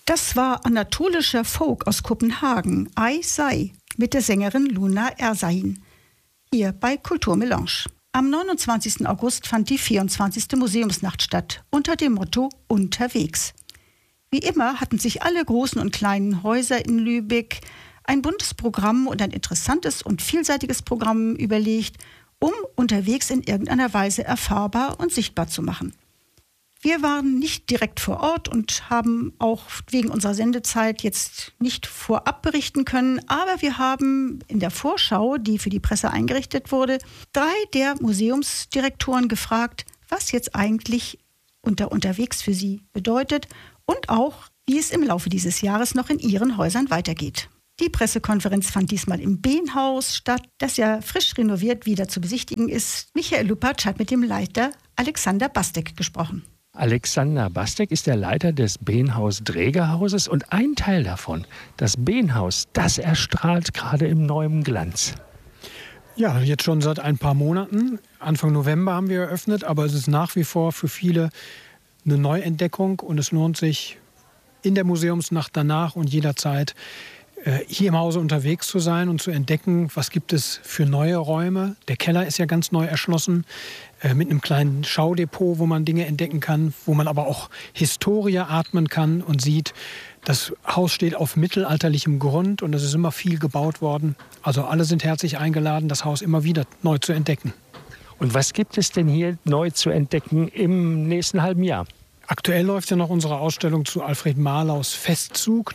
Das war anatolischer Folk aus Kopenhagen, Ai Sai, mit der Sängerin Luna Ersain. Hier bei Kulturmelange. Am 29. August fand die 24. Museumsnacht statt, unter dem Motto Unterwegs. Wie immer hatten sich alle großen und kleinen Häuser in Lübeck ein buntes Programm und ein interessantes und vielseitiges Programm überlegt, um unterwegs in irgendeiner Weise erfahrbar und sichtbar zu machen. Wir waren nicht direkt vor Ort und haben auch wegen unserer Sendezeit jetzt nicht vorab berichten können, aber wir haben in der Vorschau, die für die Presse eingerichtet wurde, 3 der Museumsdirektoren gefragt, was jetzt eigentlich unterwegs für sie bedeutet und auch, wie es im Laufe dieses Jahres noch in ihren Häusern weitergeht. Die Pressekonferenz fand diesmal im Behnhaus statt, das ja frisch renoviert wieder zu besichtigen ist. Michael Luppatsch hat mit dem Leiter Alexander Bastek gesprochen. Alexander Bastek ist der Leiter des Behnhaus-Drägerhauses und ein Teil davon, das Behnhaus, das erstrahlt gerade im neuen Glanz. Ja, jetzt schon seit ein paar Monaten. Anfang November haben wir eröffnet, aber es ist nach wie vor für viele eine Neuentdeckung und es lohnt sich in der Museumsnacht danach und jederzeit hier im Hause unterwegs zu sein und zu entdecken, was gibt es für neue Räume. Der Keller ist ja ganz neu erschlossen mit einem kleinen Schaudepot, wo man Dinge entdecken kann, wo man aber auch Historie atmen kann und sieht, das Haus steht auf mittelalterlichem Grund und es ist immer viel gebaut worden. Also alle sind herzlich eingeladen, das Haus immer wieder neu zu entdecken. Und was gibt es denn hier neu zu entdecken im nächsten halben Jahr? Aktuell läuft ja noch unsere Ausstellung zu Alfred Marlaus Festzug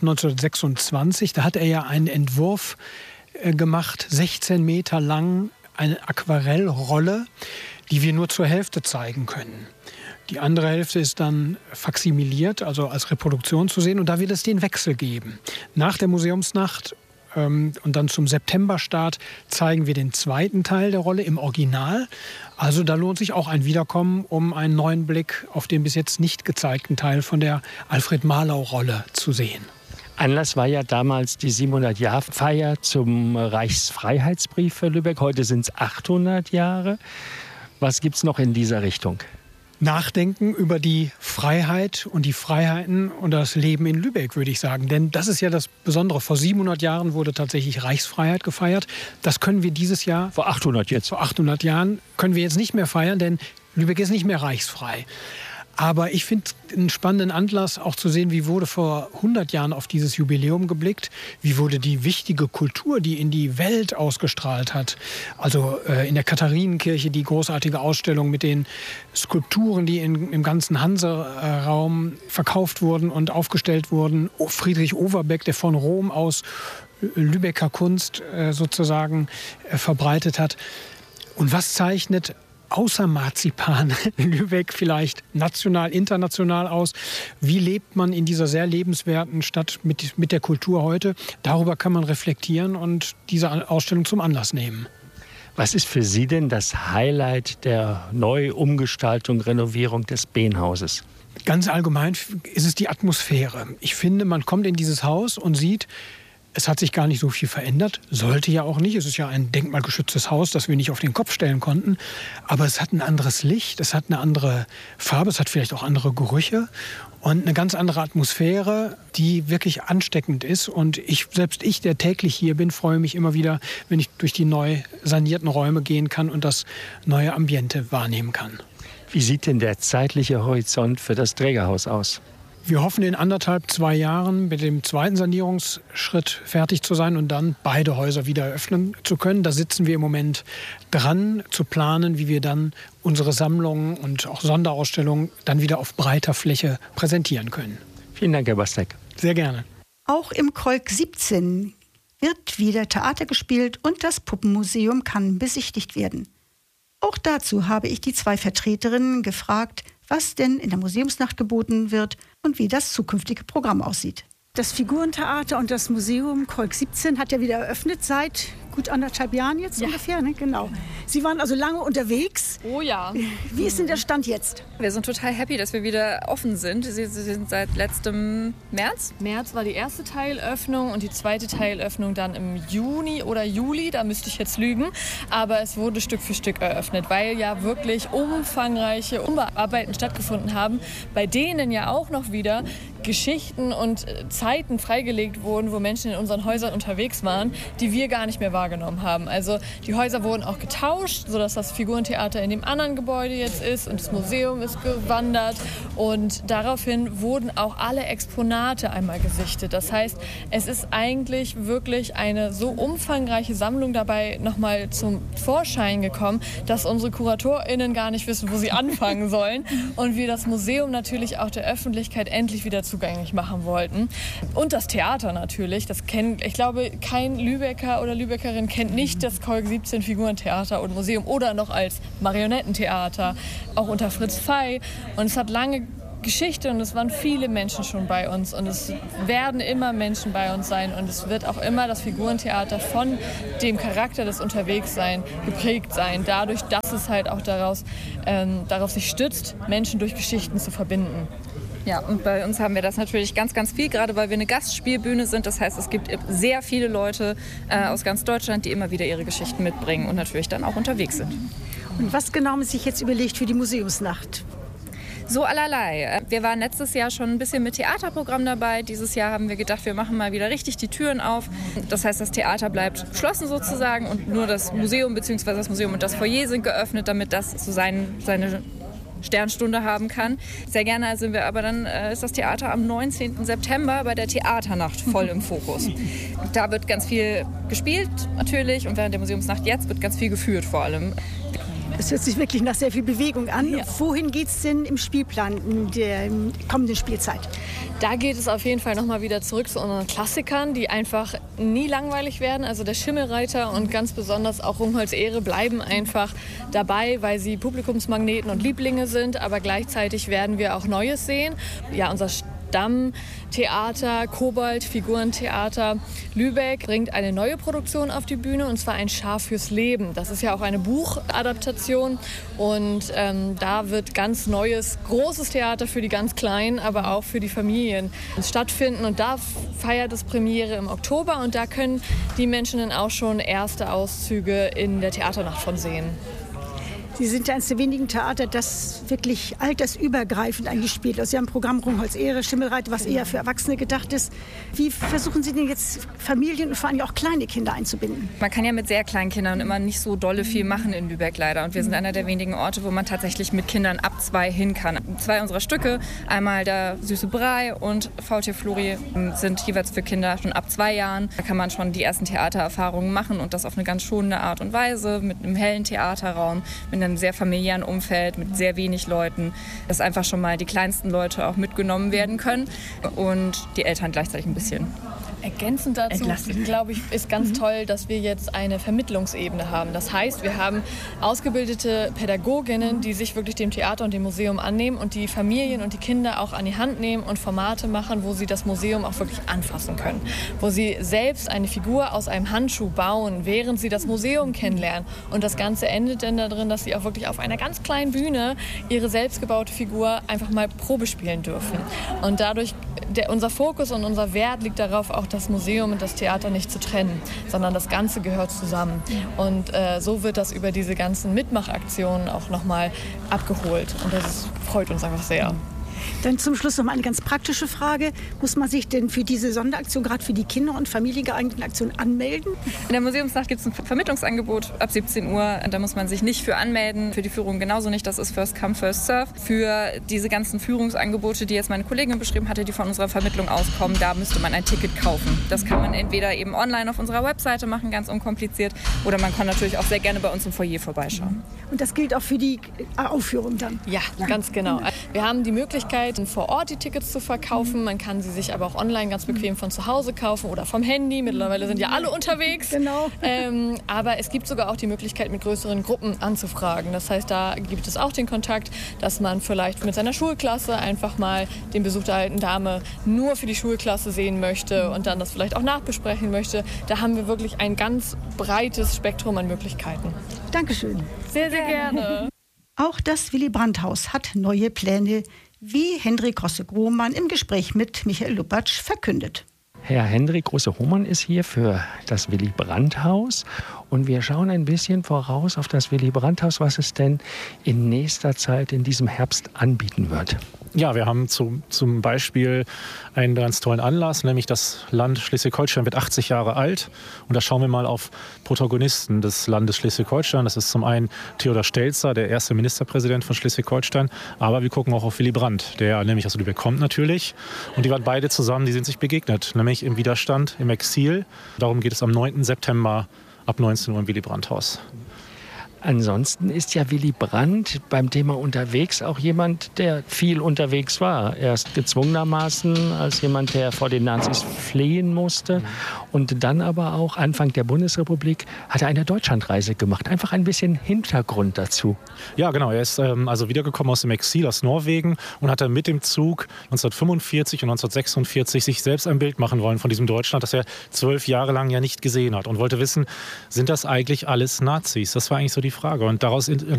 1926. Da hat er ja einen Entwurf gemacht, 16 Meter lang, eine Aquarellrolle, die wir nur zur Hälfte zeigen können. Die andere Hälfte ist dann faksimiliert, also als Reproduktion zu sehen. Und da wird es den Wechsel geben. Nach der Museumsnacht und dann zum Septemberstart zeigen wir den zweiten Teil der Rolle im Original. Also da lohnt sich auch ein Wiederkommen, um einen neuen Blick auf den bis jetzt nicht gezeigten Teil von der Alfred Marlau-Rolle zu sehen. Anlass war ja damals die 700-Jahr-Feier zum Reichsfreiheitsbrief für Lübeck. Heute sind es 800 Jahre. Was gibt es noch in dieser Richtung? Nachdenken über die Freiheit und die Freiheiten und das Leben in Lübeck, würde ich sagen. Denn das ist ja das Besondere. Vor 700 Jahren wurde tatsächlich Reichsfreiheit gefeiert. Das können wir dieses Jahr... Vor 800 jetzt. Vor 800 Jahren können wir jetzt nicht mehr feiern, denn Lübeck ist nicht mehr reichsfrei. Aber ich finde einen spannenden Anlass auch zu sehen, wie wurde vor 100 Jahren auf dieses Jubiläum geblickt, wie wurde die wichtige Kultur, die in die Welt ausgestrahlt hat. Also in der Katharinenkirche die großartige Ausstellung mit den Skulpturen, die im ganzen Hanse-Raum verkauft wurden und aufgestellt wurden. Friedrich Overbeck, der von Rom aus Lübecker Kunst sozusagen verbreitet hat. Und was zeichnet außer Marzipan Lübeck vielleicht national, international aus? Wie lebt man in dieser sehr lebenswerten Stadt mit der Kultur heute? Darüber kann man reflektieren und diese Ausstellung zum Anlass nehmen. Was ist für Sie denn das Highlight der Neuumgestaltung, Renovierung des Behnhauses? Ganz allgemein ist es die Atmosphäre. Ich finde, man kommt in dieses Haus und sieht, es hat sich gar nicht so viel verändert, sollte ja auch nicht. Es ist ja ein denkmalgeschütztes Haus, das wir nicht auf den Kopf stellen konnten. Aber es hat ein anderes Licht, es hat eine andere Farbe, es hat vielleicht auch andere Gerüche und eine ganz andere Atmosphäre, die wirklich ansteckend ist. Und selbst ich, der täglich hier bin, freue mich immer wieder, wenn ich durch die neu sanierten Räume gehen kann und das neue Ambiente wahrnehmen kann. Wie sieht denn der zeitliche Horizont für das Trägerhaus aus? Wir hoffen in 1,5–2 Jahren mit dem zweiten Sanierungsschritt fertig zu sein und dann beide Häuser wieder eröffnen zu können. Da sitzen wir im Moment dran, zu planen, wie wir dann unsere Sammlungen und auch Sonderausstellungen dann wieder auf breiter Fläche präsentieren können. Vielen Dank, Herr Bastek. Sehr gerne. Auch im Kolk 17 wird wieder Theater gespielt und das Puppenmuseum kann besichtigt werden. Auch dazu habe ich die 2 Vertreterinnen gefragt, was denn in der Museumsnacht geboten wird und wie das zukünftige Programm aussieht. Das Figurentheater und das Museum Kolk 17 hat ja wieder eröffnet seit gut 1,5 Jahren jetzt ungefähr, ne? Genau. Sie waren also lange unterwegs. Oh ja. Wie ist denn der Stand jetzt? Wir sind total happy, dass wir wieder offen sind. Sie sind seit letztem März. März war die erste Teilöffnung und die zweite Teilöffnung dann im Juni oder Juli. Da müsste ich jetzt lügen. Aber es wurde Stück für Stück eröffnet, weil ja wirklich umfangreiche Umarbeiten stattgefunden haben, bei denen ja auch noch wieder Geschichten und Zeiten freigelegt wurden, wo Menschen in unseren Häusern unterwegs waren, die wir gar nicht mehr wahrgenommen haben. Also die Häuser wurden auch getauscht, sodass das Figurentheater in dem anderen Gebäude jetzt ist und das Museum ist gewandert. Und daraufhin wurden auch alle Exponate einmal gesichtet. Das heißt, es ist eigentlich wirklich eine so umfangreiche Sammlung dabei nochmal zum Vorschein gekommen, dass unsere KuratorInnen gar nicht wissen, wo sie anfangen sollen. Und wir das Museum natürlich auch der Öffentlichkeit endlich wieder zugänglich machen wollten. Und das Theater natürlich. Ich glaube, kein Lübecker oder Lübeckerin kennt nicht das Kolk 17 Figurentheater und Museum oder noch als Marionettentheater, auch unter Fritz Fey. Und es hat lange Geschichte und es waren viele Menschen schon bei uns und es werden immer Menschen bei uns sein und es wird auch immer das Figurentheater von dem Charakter des Unterwegssein geprägt sein, dadurch, dass es halt auch darauf sich stützt, Menschen durch Geschichten zu verbinden. Ja, und bei uns haben wir das natürlich ganz, ganz viel, gerade weil wir eine Gastspielbühne sind. Das heißt, es gibt sehr viele Leute aus ganz Deutschland, die immer wieder ihre Geschichten mitbringen und natürlich dann auch unterwegs sind. Und was genau haben Sie sich jetzt überlegt für die Museumsnacht? So allerlei. Wir waren letztes Jahr schon ein bisschen mit Theaterprogramm dabei. Dieses Jahr haben wir gedacht, wir machen mal wieder richtig die Türen auf. Das heißt, das Theater bleibt geschlossen sozusagen und nur das Museum bzw. das Museum und das Foyer sind geöffnet, damit das so seine Sternstunde haben kann. Sehr gerne sind wir aber dann, ist das Theater am 19. September bei der Theaternacht voll im Fokus. Da wird ganz viel gespielt natürlich und während der Museumsnacht jetzt wird ganz viel geführt vor allem. Das hört sich wirklich nach sehr viel Bewegung an. Ja. Wohin geht es denn im Spielplan in der kommenden Spielzeit? Da geht es auf jeden Fall nochmal wieder zurück zu unseren Klassikern, die einfach nie langweilig werden. Also der Schimmelreiter und ganz besonders auch Rungholts Ehre bleiben einfach dabei, weil sie Publikumsmagneten und Lieblinge sind. Aber gleichzeitig werden wir auch Neues sehen. Ja, unser Stammtheater, Kobold, Figurentheater Lübeck bringt eine neue Produktion auf die Bühne und zwar ein Schaf fürs Leben. Das ist ja auch eine Buchadaptation und da wird ganz neues, großes Theater für die ganz Kleinen, aber auch für die Familien stattfinden und da feiert es Premiere im Oktober und da können die Menschen dann auch schon erste Auszüge in der Theaternacht von sehen. Sie sind eines der wenigen Theater, das wirklich altersübergreifend eigentlich spielt. Also Sie haben ein Programm Rungholts Ehre, Schimmelreiter, was eher für Erwachsene gedacht ist. Wie versuchen Sie denn jetzt Familien und vor allem auch kleine Kinder einzubinden? Man kann ja mit sehr kleinen Kindern immer nicht so dolle viel machen in Lübeck leider. Und wir sind einer der wenigen Orte, wo man tatsächlich mit Kindern ab 2 hin kann. 2 unserer Stücke, einmal der Süße Brei und Faultier Flori, sind jeweils für Kinder schon ab 2 Jahren. Da kann man schon die ersten Theatererfahrungen machen und das auf eine ganz schonende Art und Weise, mit einem hellen Theaterraum, mit einem sehr familiären Umfeld, mit sehr wenig Leuten, dass einfach schon mal die kleinsten Leute auch mitgenommen werden können und die Eltern gleichzeitig ein bisschen ergänzend dazu, glaube ich, ist ganz toll, dass wir jetzt eine Vermittlungsebene haben. Das heißt, wir haben ausgebildete Pädagoginnen, die sich wirklich dem Theater und dem Museum annehmen und die Familien und die Kinder auch an die Hand nehmen und Formate machen, wo sie das Museum auch wirklich anfassen können. Wo sie selbst eine Figur aus einem Handschuh bauen, während sie das Museum kennenlernen. Und das Ganze endet dann darin, dass sie auch wirklich auf einer ganz kleinen Bühne ihre selbstgebaute Figur einfach mal Probe spielen dürfen. Und dadurch, unser Fokus und unser Wert liegt darauf, auch das Museum und das Theater nicht zu trennen, sondern das Ganze gehört zusammen. Und so wird das über diese ganzen Mitmachaktionen auch nochmal abgeholt. Und das freut uns einfach sehr. Dann zum Schluss noch mal eine ganz praktische Frage. Muss man sich denn für diese Sonderaktion, gerade für die Kinder- und familiengeeigneten Aktionen, anmelden? In der Museumsnacht gibt es ein Vermittlungsangebot ab 17 Uhr. Da muss man sich nicht für anmelden, für die Führung genauso nicht. Das ist First Come, First Serve. Für diese ganzen Führungsangebote, die jetzt meine Kollegin beschrieben hatte, die von unserer Vermittlung auskommen, da müsste man ein Ticket kaufen. Das kann man entweder eben online auf unserer Webseite machen, ganz unkompliziert, oder man kann natürlich auch sehr gerne bei uns im Foyer vorbeischauen. Und das gilt auch für die Aufführung dann? Ja, ganz genau. Wir haben die Möglichkeit, vor Ort die Tickets zu verkaufen. Man kann sie sich aber auch online ganz bequem von zu Hause kaufen oder vom Handy. Mittlerweile sind ja alle unterwegs. Genau. Aber es gibt sogar auch die Möglichkeit, mit größeren Gruppen anzufragen. Das heißt, da gibt es auch den Kontakt, dass man vielleicht mit seiner Schulklasse einfach mal den Besuch der alten Dame nur für die Schulklasse sehen möchte und dann das vielleicht auch nachbesprechen möchte. Da haben wir wirklich ein ganz breites Spektrum an Möglichkeiten. Dankeschön. Sehr, sehr gerne. Auch das Willy-Brandt-Haus hat neue Pläne, wie Hendrik Grosse-Grohmann im Gespräch mit Michael Lupatsch verkündet. Herr Hendrik Grosse-Grohmann ist hier für das Willy-Brandt-Haus und wir schauen ein bisschen voraus auf das Willy-Brandt-Haus, was es denn in nächster Zeit, in diesem Herbst anbieten wird. Ja, wir haben zum Beispiel einen ganz tollen Anlass, nämlich das Land Schleswig-Holstein wird 80 Jahre alt. Und da schauen wir mal auf Protagonisten des Landes Schleswig-Holstein. Das ist zum einen Theodor Steltzer, der erste Ministerpräsident von Schleswig-Holstein. Aber wir gucken auch auf Willy Brandt, der nämlich aus Lübeck kommt natürlich. Und die waren beide zusammen, die sind sich begegnet, nämlich im Widerstand, im Exil. Darum geht es am 9. September ab 19 Uhr im Willy Brandt-Haus. Ansonsten ist ja Willy Brandt beim Thema unterwegs auch jemand, der viel unterwegs war. Erst gezwungenermaßen als jemand, der vor den Nazis fliehen musste. Und dann aber auch Anfang der Bundesrepublik hat er eine Deutschlandreise gemacht. Einfach ein bisschen Hintergrund dazu. Ja, genau. Er ist also wiedergekommen aus dem Exil, aus Norwegen und hat dann mit dem Zug 1945 und 1946 sich selbst ein Bild machen wollen von diesem Deutschland, das er 12 Jahre lang ja nicht gesehen hat. Und wollte wissen, sind das eigentlich alles Nazis? Das war eigentlich so die Frage. Und daraus